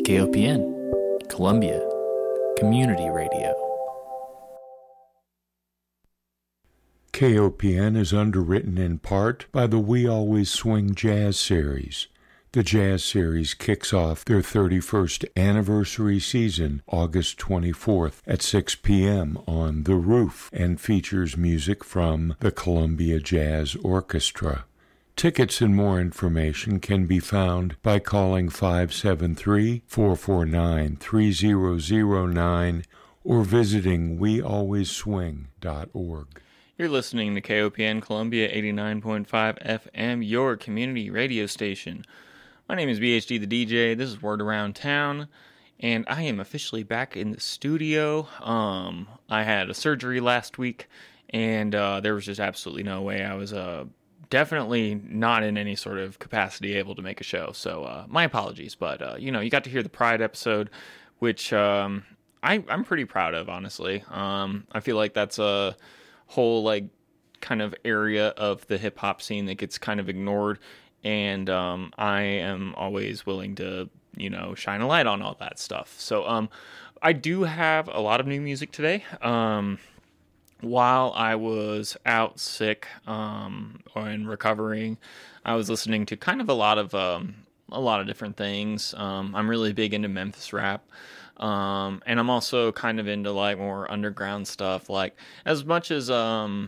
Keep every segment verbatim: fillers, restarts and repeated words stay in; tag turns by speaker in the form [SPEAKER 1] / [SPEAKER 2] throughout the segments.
[SPEAKER 1] K O P N, Columbia Community Radio.
[SPEAKER 2] K O P N is underwritten in part by the We Always Swing Jazz Series. The Jazz Series kicks off their thirty-first anniversary season August twenty-fourth at six p.m. on The Roof and features music from the Columbia Jazz Orchestra. Tickets and more information can be found by calling five seven three, four four nine, three zero zero nine or visiting we always swing dot org.
[SPEAKER 3] You're listening to K O P N Columbia eighty-nine point five F M, your community radio station. My name is B H D the D J. This is Word Around Town, and I am officially back in the studio. Um, I had a surgery last week, and uh, there was just absolutely no way I was uh, definitely not in any sort of capacity able to make a show. So uh, my apologies, but uh, you know, you got to hear the Pride episode, which um, I, I'm pretty proud of, honestly. Um, I feel like that's a whole like kind of area of the hip hop scene that gets kind of ignored, and um, I am always willing to, you know, shine a light on all that stuff. So um, I do have a lot of new music today. Um, while I was out sick um, or in recovering, I was listening to kind of a lot of um, a lot of different things. Um, I'm really big into Memphis rap. Um, and I'm also kind of into like more underground stuff. Like as much as, um,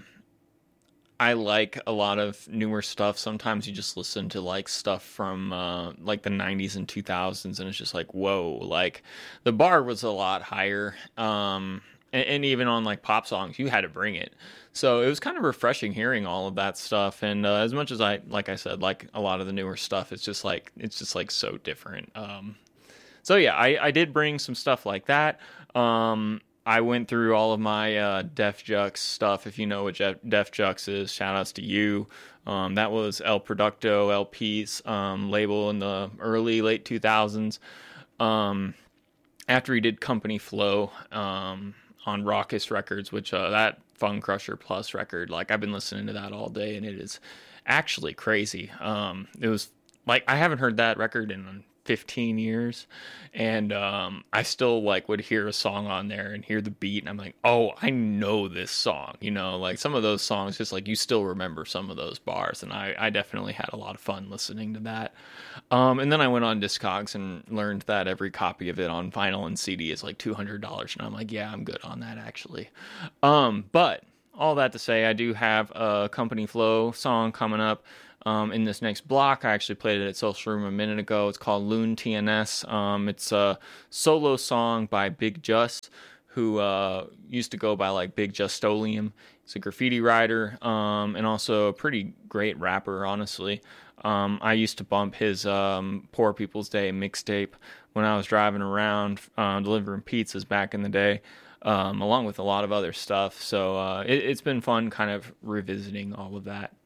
[SPEAKER 3] I like a lot of newer stuff, sometimes you just listen to like stuff from, uh, like the nineties and two thousands and it's just like, whoa, like the bar was a lot higher. Um, and, and even on like pop songs, you had to bring it. So it was kind of refreshing hearing all of that stuff. And, uh, as much as I, like I said, like a lot of the newer stuff, it's just like, it's just like so different. Um, So yeah, I, I did bring some stuff like that. Um, I went through all of my uh, Def Jux stuff. If you know what Jeff, Def Jux is, shout outs to you. Um, that was El Producto L P's um, label in the early, late two thousands. Um, after he did Company Flow um, on Raucous Records, which uh, that Fun Crusher Plus record, like I've been listening to that all day and it is actually crazy. Um, it was like, I haven't heard that record in fifteen years, and um I still like would hear a song on there and hear the beat and I'm like, oh, I know this song, you know, like some of those songs just like you still remember some of those bars, and I, I definitely had a lot of fun listening to that. Um and then I went on Discogs and learned that every copy of it on vinyl and C D is like two hundred dollars, and I'm like, yeah, I'm good on that actually. Um but all that to say, I do have a Company Flow song coming up Um, in this next block. I actually played it at Social Room a minute ago. It's called Loon T N S. Um, it's a solo song by Big Just, who uh, used to go by like Big Justolium. He's a graffiti writer um, and also a pretty great rapper, honestly. Um, I used to bump his um, Poor People's Day mixtape when I was driving around uh, delivering pizzas back in the day, um, along with a lot of other stuff. So uh, it, it's been fun kind of revisiting all of that.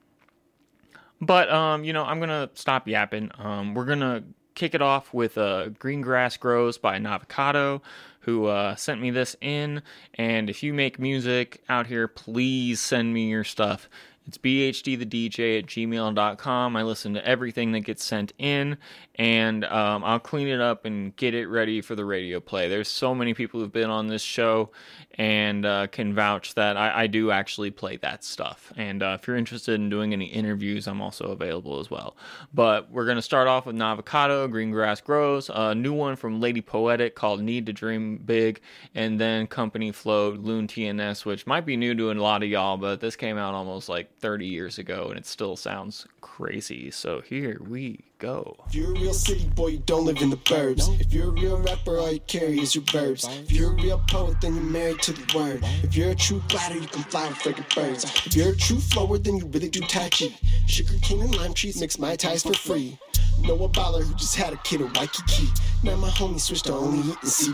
[SPEAKER 3] But, um, you know, I'm going to stop yapping. Um, we're going to kick it off with uh, Green Grass Grows by Navocado, who uh, sent me this in. And if you make music out here, please send me your stuff. It's b h d the d j at gmail dot com. I listen to everything that gets sent in, and um, I'll clean it up and get it ready for the radio play. There's so many people who've been on this show and uh, can vouch that I, I do actually play that stuff. And uh, if you're interested in doing any interviews, I'm also available as well. But we're going to start off with Navocado, Green Grass Grows, a new one from Lady Poetic called Need to Dream Big, and then Company Flow, Loon T N S, which might be new to a lot of y'all, but this came out almost like thirty years ago and it still sounds crazy. So here we go.
[SPEAKER 4] If you're a real city boy, you don't live in the burbs. If you're a real rapper, all you carry is your verbs. If you're a real poet, then you're married to the word. If you're a true glider, you can fly with friggin' birds. If you're a true flower, then you really do Tai Chi. Sugar cane and lime trees mix my ties for free. Know a baller who just had a kid in Waikiki. Now my homie switched to only eating C